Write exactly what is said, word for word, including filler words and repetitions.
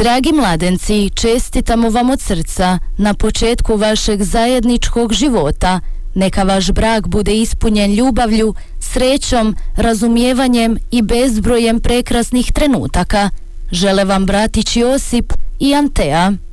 Dragi mladenci, čestitamo vam od srca na početku vašeg zajedničkog života. Neka vaš brak bude ispunjen ljubavlju, srećom, razumijevanjem i bezbrojem prekrasnih trenutaka. Žele vam bratić Josip i Antea.